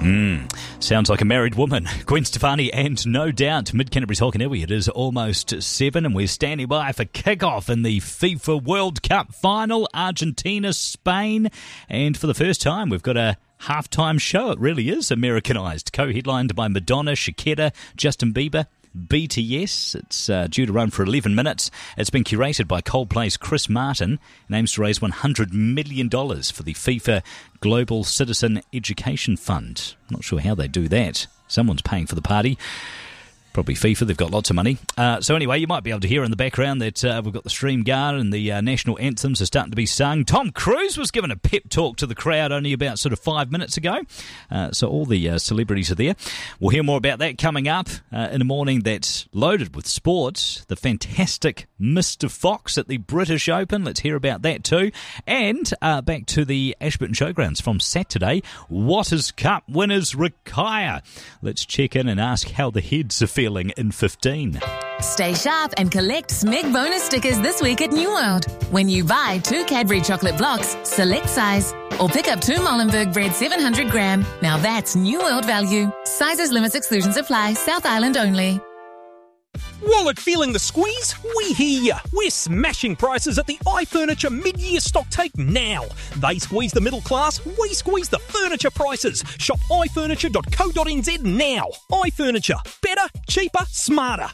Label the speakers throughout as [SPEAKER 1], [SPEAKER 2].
[SPEAKER 1] Sounds like a married woman. Gwen Stefani and No Doubt. Mid-Canterbury's Hockenui. It is almost 7 and we're standing by for kick-off in the FIFA World Cup final. Argentina, Spain. And for the first time, we've got a halftime show. It really is Americanized. Co-headlined by Madonna, Shakira, Justin Bieber, BTS. It's due to run for 11 minutes. It's been curated by Coldplay's Chris Martin and aims to raise $100 million for the FIFA Global Citizen Education Fund. Not sure how they do that. Someone's paying for the party. Probably FIFA, they've got lots of money. So anyway, you might be able to hear in the background that we've got the Stream Guard and the national anthems are starting to be sung. Tom Cruise was given a pep talk to the crowd only about sort of 5 minutes ago. So all the celebrities are there. We'll hear more about that coming up in a morning that's loaded with sports. The fantastic Mr. Fox at the British Open. Let's hear about that too. And back to the Ashburton Showgrounds from Saturday. Waters Cup winners retire. Let's check in and ask how the heads are feeling in 15.
[SPEAKER 2] Stay sharp and collect Smeg bonus stickers this week at New World. When you buy 2 Cadbury chocolate blocks, select size, or pick up 2 Molenberg bread 700 gram. Now that's New World value. Sizes, limits, exclusions apply. South Island only.
[SPEAKER 3] Wallet feeling the squeeze? We hear ya. We're smashing prices at the iFurniture mid-year stock take now. They squeeze the middle class, we squeeze the furniture prices. Shop ifurniture.co.nz now. iFurniture. Better, cheaper, smarter.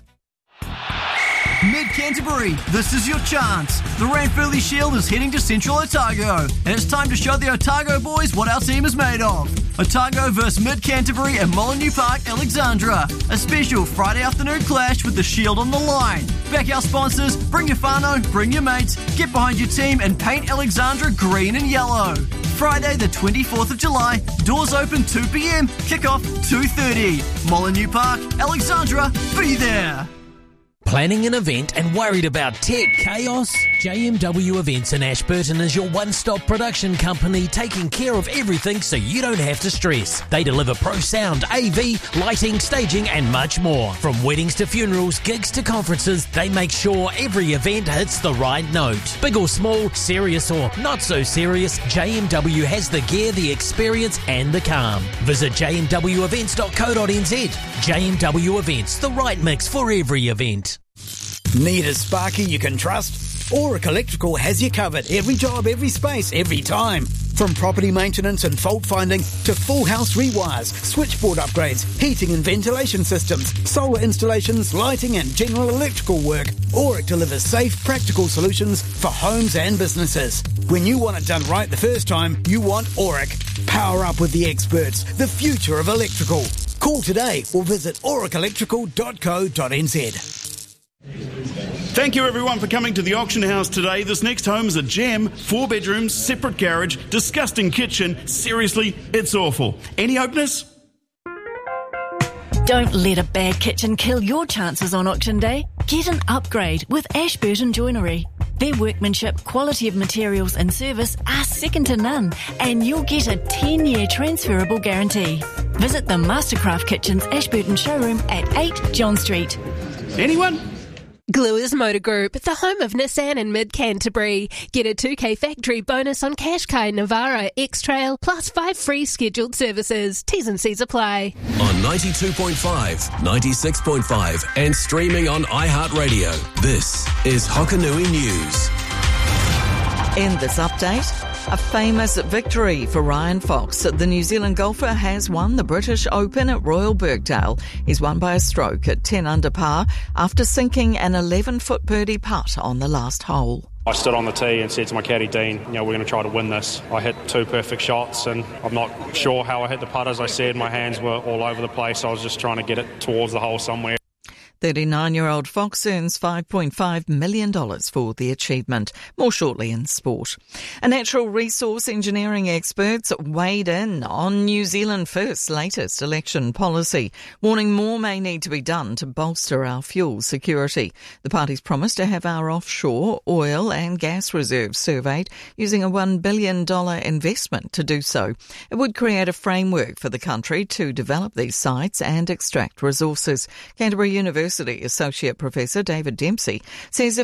[SPEAKER 4] Mid-Canterbury, this is your chance. The Ranfurly Shield is heading to Central Otago, and it's time to show the Otago boys what our team is made of. Otago vs Mid-Canterbury and Molyneux Park, Alexandra. A special Friday afternoon clash with the Shield on the line. Back our sponsors, bring your whānau, bring your mates, get behind your team and paint Alexandra green and yellow. Friday the 24th of July, doors open 2 p.m, kick-off 2:30. Molyneux Park, Alexandra, be there.
[SPEAKER 5] Planning an event and worried about tech chaos? JMW Events in Ashburton is your one-stop production company taking care of everything so you don't have to stress. They deliver pro sound, AV, lighting, staging and much more. From weddings to funerals, gigs to conferences, they make sure every event hits the right note. Big or small, serious or not so serious, JMW has the gear, the experience and the calm. Visit jmwevents.co.nz. JMW Events, the right mix for every event.
[SPEAKER 6] Need a sparky you can trust? Auric Electrical has you covered every job, every space, every time. From property maintenance and fault finding to full house rewires, switchboard upgrades, heating and ventilation systems, solar installations, lighting and general electrical work, Auric delivers safe, practical solutions for homes and businesses. When you want it done right the first time, you want Auric. Power up with the experts, the future of electrical. Call today or visit auricelectrical.co.nz.
[SPEAKER 7] Thank you everyone for coming to the auction house today. This next home is a gem, 4 bedrooms, separate garage, disgusting kitchen. Seriously, it's awful. Any openers?
[SPEAKER 8] Don't let a bad kitchen kill your chances on auction day. Get an upgrade with Ashburton Joinery. Their workmanship, quality of materials and service are second to none, and you'll get a 10-year transferable guarantee. Visit the Mastercraft Kitchens Ashburton showroom at 8 John Street.
[SPEAKER 7] Anyone?
[SPEAKER 9] Gluers Motor Group, the home of Nissan in Mid-Canterbury. Get a 2K factory bonus on Qashqai, Navara, X-Trail, plus 5 free scheduled services. T's and C's apply.
[SPEAKER 10] On 92.5, 96.5 and streaming on iHeartRadio. This is Hockenui News.
[SPEAKER 11] In this update, a famous victory for Ryan Fox. The New Zealand golfer has won the British Open at Royal Birkdale. He's won by a stroke at 10 under par after sinking an 11-foot birdie putt on the last hole.
[SPEAKER 12] I stood on the tee and said to my caddy, Dean, we're going to try to win this. I hit 2 perfect shots and I'm not sure how I hit the putt. As I said, my hands were all over the place. I was just trying to get it towards the hole somewhere.
[SPEAKER 11] 39-year-old Fox earns $5.5 million for the achievement. More shortly in sport. A natural resource engineering experts weighed in on New Zealand First's latest election policy, warning more may need to be done to bolster our fuel security. The party's promised to have our offshore oil and gas reserves surveyed using a $1 billion investment to do so. It would create a framework for the country to develop these sites and extract resources. Canterbury University Associate Professor David Dempsey says if